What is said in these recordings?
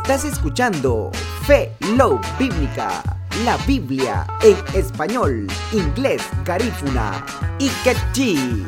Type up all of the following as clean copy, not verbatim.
Estás escuchando Fe Love Bíblica, la Biblia en español, inglés, garífuna y quechí.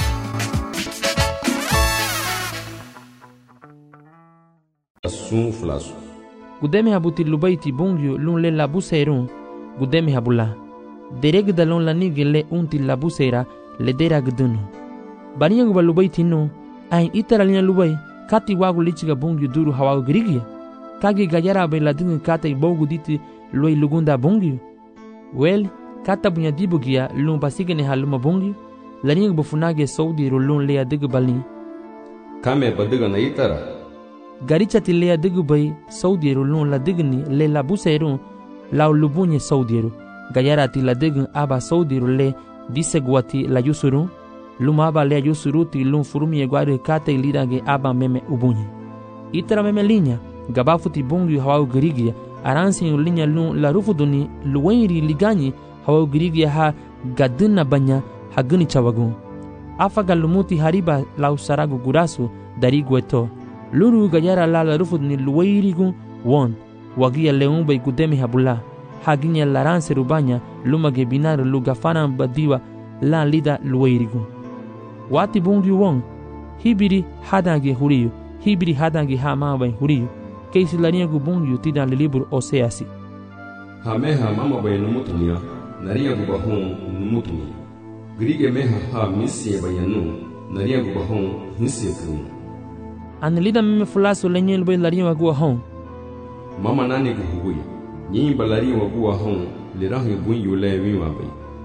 Gudeme habuti lubaiti bungyu lun le labuserun, gudeme habula. Dereg dalon la nige le unti labusera le dera gdunu. Baniya guba lubaiti no, ain itara linya lubai, kati wagu lichiga bungyu duru hawagu grigia. Kagi gayara be la dingu kata i bogu diti luai lugunda bungyu. Well, kata bunya dibugia lun basigene haluma bungyu, la niya guba funage saudi ru lun lea digu balin. Kame badiga na itara. Garichati lea digu bay saudieru lun la digni le la buseru lau lubunye saudieru. Gayarati la digun aba saudieru le disegwati la yusuru. Luma aba le yusuruti lun furumi eguari kate lidage aba meme ubunye. Itara meme linya, gabafuti bungu hawau girigia, aransi linya lun la rufuduni luwenri liganyi hawau girigia ha gadina banya haguni chawagun. Afaga lumuti hariba lau saragu gurasu dari gueto. Luru gayara la rufud ni luweirigun won wagia leumba gudeme habula haginya laranse rubanya lumage binar lugafana badiwa la lida luweirigun wati bungi won hibiri hadange huriyu hibiri hadange hama huriyu keisi lania gubungi tidan libur oseasi hameha mama bay numutunya nariya gubahon numutunya grige meha ha misie bayanu nariya gubahon hisie kun Anelida meme fulaso lenye lbe lari wagua hon. Mama nani ke huguya. Nyi balari wagua hon le rahi bun yule wiwa bay.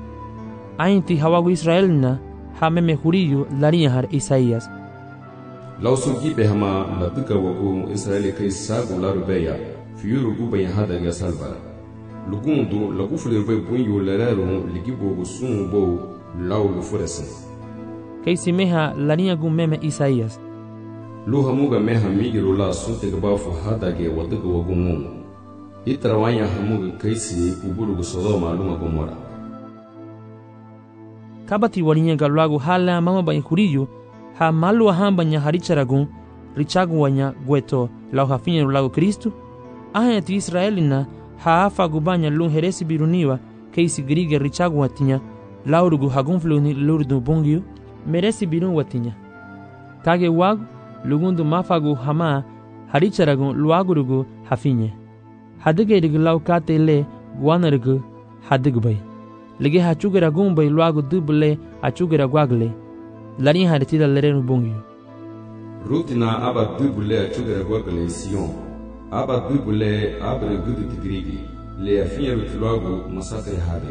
Ainti hawagu Israel na ha meme huriyu lari har Isaías. Lausu gibe hama la duka wagu Israel kai sagu la rubeya. Fiuru guba ya hada ga salbara. Lugundu la gufule bay bun yule rero ligibo gusun bo lau lufuresen. Kai simeha lari gu meme Isaías. Luha muga meha migiru la sunte gabafu hadage wadaga wagumu. Itrawanya hamuga kaisi uburu Sodoma lunga Gomora. Kabati walinya galwagu hala mama ba huriyu ha malu hambanya haricharagun richagu wanya gueto lau hafinya lagu Kristu. Ahayati Israelina ha afa gubanya lun heresi biruniwa kaisi grige richagu watinya laurugu hagunfluni lurdu bungiu meresi birun watinya. Kage wagu lugundu mafagu hama haricharagun luagurugu hafinye. Hadigerigu lau kate le guanarigu hadigbay. Lige hachugeragun bay luagu dubule hachugeraguagle. Lani haritida lerenu bungiu. Rutina aba dubule hachugeraguagle Sion. Aba dubule abre gudu tigrigi. Le afinye rutiluagu masakre hade.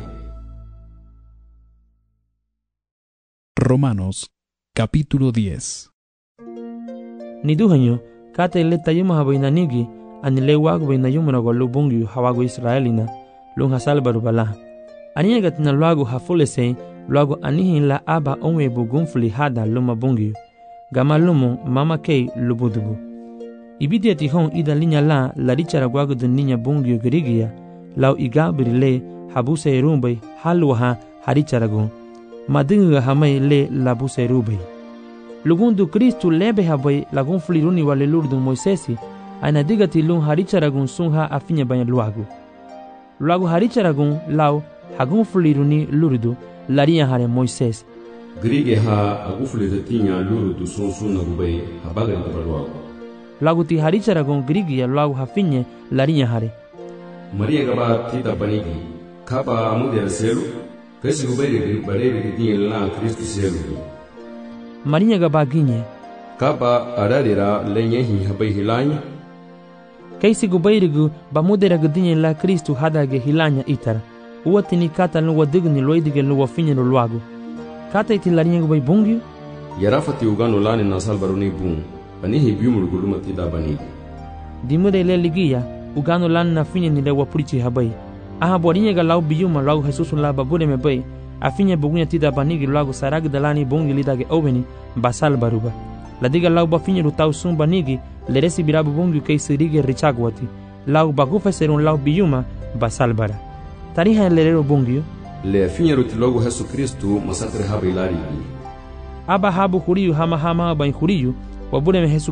Romanos, capítulo 10. Niduhanyo, kate le tayuma habainanigi, anile wagu bainayumuna kwa lubungi hawagu Israelina, lung hasalbaru bala. Aniyagat na luagu hafulese, luagu anihin la aba onwe bugunfuli hada luma bungi. Gama lumu mama kei lubudubu. Ibidi atihon ida linya la richara guagu de ninya bungi girigia, lau igabiri le habuse rumbai haluha haricharagun. Madinga hamay le labuse rubai. Lugundu Kristu lebe habai lagun fliruni wale lurdu Moisesi, aina digati lun haricharagun sunha afinya banya luagu. Luagu haricharagun lau hagun fliruni lurdu laria hare Moises. Grige ha agufliruni tinya lurdu sunsuna gubai habagari tabaluagu. Luagu ti haricharagun grigia luagu hafinye laria hare. Maria gaba tita panigi, kaba amude al selu, kasi gubai barere tinya la Kristu selu. Maria gabaginye kaba ararira lenyehi habai hilanya kaisi gubairigu bamudera gudinye la Kristu hadage hilanya itara uwatini kata nuwa digni loidige nuwa finye luagu kata itilarinya gubai bungi yarafati ugano lani na salbaruni bung banihi biumul guluma tida banigi dimude le ligia ugano lani na finye ni lewa purichi habai aha borinya ga lau biuma lau Jesusu la babure mebai afinya bugunya tida banigi lagu sarag dalani bungi lidage oveni basal baruba ladiga lau bafinya rutau sum banigi leresi birabu bungi kaisirige richagwati lau bagufa serun lau biyuma basal bara tariha lerero bungi le afinya rutilogu Yesu Kristu masakre habilari aba habu huriyu hama ban huriyu wabure me Yesu